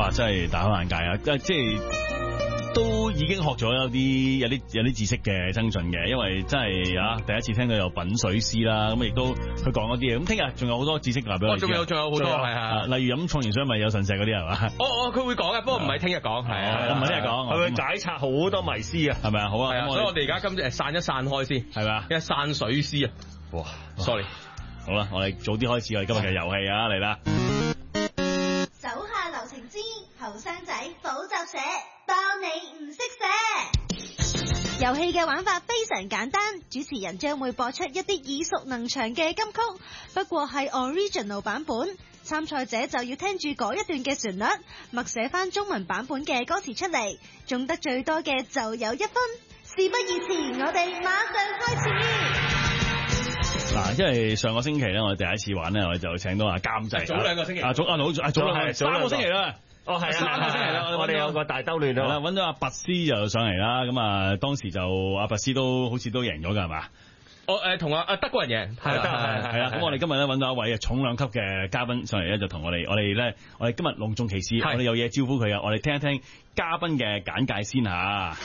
哇！真係大開眼界啊！即係都已經學咗有啲知識嘅增進嘅，因為真係啊第一次聽到有品水師啦，咁亦都佢講嗰啲嘢。咁聽日仲有好多知識話俾我哋。 仲有好多係啊， 例如飲創元水咪有腎石嗰啲係嘛？ 佢會講嘅，不過唔係聽日講，係啊， 唔係聽日講， 係會解拆好多迷思啊？ 係咪啊？好啊， 係啊，所以我哋而家今次散一散開先， 係咪啊？ 因為散水師啊， 哇 ，sorry， 好啦，我哋早啲開始我哋今日嘅遊戲啊，嚟啦！ 手下留情之後生仔補習社，當你唔識寫。遊戲嘅玩法非常簡單，主持人將會播出一啲耳熟能詳嘅金曲，不過係 original 版本。參賽者就要聽住嗰一段嘅旋律，默寫翻中文版本嘅歌詞出嚟，中得最多嘅就有1分。事不宜遲，我哋馬上開始。 嗱，因為上個星期咧，我哋第一次玩咧，我哋就請到監製。 早兩個星期。 早3個星期啦。 哦，係 3個星期啦， 我哋有個大兜亂啦， 揾咗阿拔斯就上嚟啦。咁啊，當時就阿拔斯都好似都贏咗㗎，係嘛？ 同阿德國人贏，係啦。 咁我哋今日咧揾到一位重量級嘅嘉賓上嚟咧，就同我哋今日隆重其事，我哋有嘢招呼佢啊！我哋聽一聽嘉賓嘅簡介先嚇。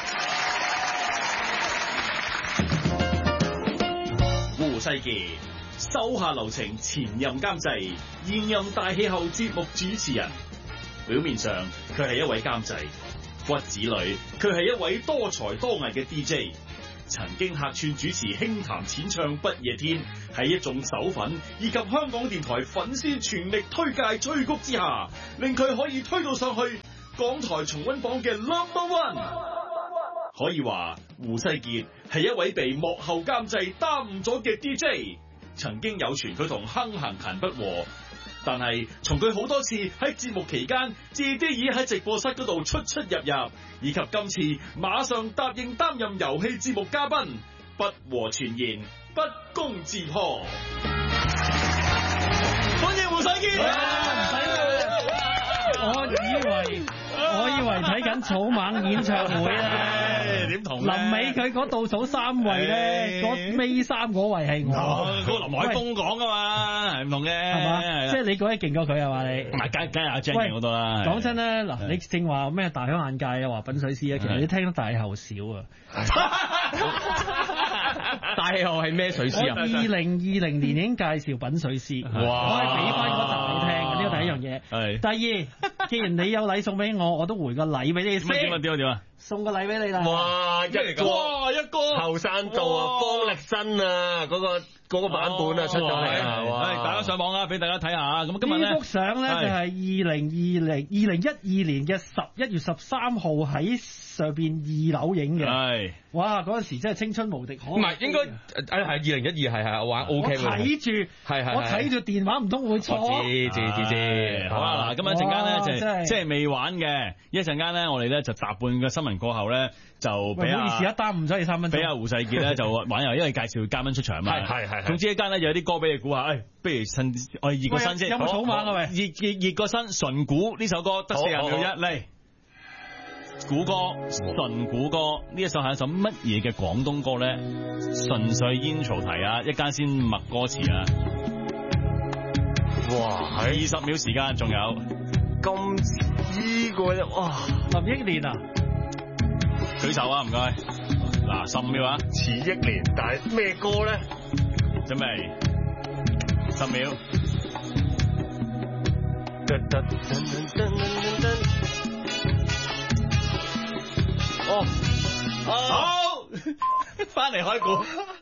胡世傑，手下留情前任監製，現任大氣候節目主持人。表面上佢係一位監製，骨子裏佢係一位多才多藝嘅 DJ。曾經客串主持輕談淺唱不夜天，喺一眾手粉以及香港電台粉絲全力推介催谷之下，令佢可以推到上去港台重溫榜嘅 No.1。可以話胡世傑係一位被幕後監製耽誤咗嘅 DJ。曾經有傳佢同亨行勤不和，但係從佢好多次喺節目期間自啲已喺直播室嗰度出入入，以及今次馬上答應擔任遊戲節目嘉賓，不和傳言，不攻自破。歡迎胡世傑。 我以為睇緊草蜢演唱會咧， 點同？ 臨尾佢嗰倒數3位咧，嗰尾3嗰位係我。 嗰個林海峰講噶嘛，係唔同嘅， 係嘛？即係你嗰位勁過佢係嘛？你梗係阿 Jane 勁好多啦。 講真咧，嗱，你正話咩大開眼界啊，話品水師啊，其實你聽得大後少啊。 大氣候係咩水師啊 ？2020年已經介紹品水師，我係俾翻嗰集你聽嘅，呢個第一樣嘢。 係。 第二，既然你有禮送俾我都回個禮俾你先。 點啊？ 送個禮俾你啦！ 哇，一個後生到啊，方力申啊，嗰個版本啊出咗嚟啊！ 大家上網啊，俾大家睇下。咁今日呢幅相咧就係2012年嘅11月13號喺上邊2樓影嘅。係，哇！嗰陣時真係青春無敵， 唔係應該係2012係我玩 OK 喎。我睇住電話唔通會錯？ 知。 好啦，嗱，今日一陣間咧即係未玩嘅，一陣間咧我哋咧就搭半個新聞過後咧就俾唔好意思耽誤咗你3分鐘。俾阿胡世傑咧就玩遊戲，因為介紹嘉賓出場嘛。係。總之一間咧有啲歌俾你估下，不如我哋熱個身先。 有冇草蜢啊？喂， 熱個身，純估呢首歌得40秒1嚟。古歌，純古歌，呢一首係一首乜嘢嘅廣東歌咧？純粹煙草題啊！一間先默歌詞啊！ 哇 ，20秒時間，仲有咁呢個啫，哇！ 林憶蓮啊！ 舉手啊，唔該。嗱，15秒啊！ 似憶蓮，但係咩歌咧？ 準備10秒。好，翻嚟開估。